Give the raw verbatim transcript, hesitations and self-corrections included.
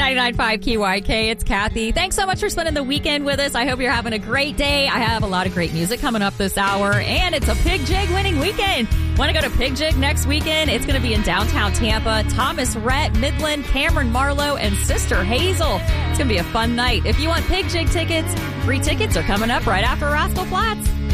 ninety-nine point five K Y K, it's Kathy. Thanks so much for spending the weekend with us. I hope you're having a great day. I have a lot of great music coming up this hour, and it's a Pig Jig winning weekend. Want to go to Pig Jig next weekend? It's going to be in downtown Tampa. Thomas Rhett, Midland, Cameron Marlowe, and Sister Hazel. It's going to be a fun night. If you want Pig Jig tickets, free tickets are coming up right after Rascal Flats.